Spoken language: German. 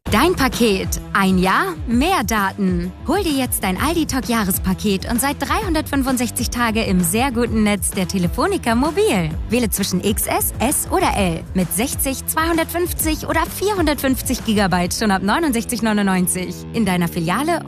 Dein Paket. Ein Jahr, mehr Daten. Hol dir jetzt dein Aldi-Talk-Jahrespaket und seit 365 Tage im sehr guten Netz der Telefonica Mobil. Wähle zwischen XS, S oder L mit 60, 250 oder 450 GB schon ab 69,99 in deiner Filiale